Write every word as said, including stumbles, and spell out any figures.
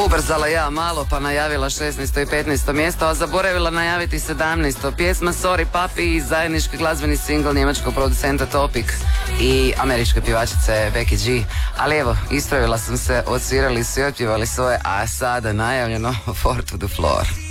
ubrzala ja malo pa najavila šesnaesto i petnaesto mjesto, a zaboravila najaviti sedamnaesto Pjesma Sorry Papi i zajednički glazbeni singl njemačkog producenta Topic i američke pjevačice Becky G. Ali evo, ispravila sam se, odsvirali su i otpjevali svoje, a sada najavljeno Four to the Floor.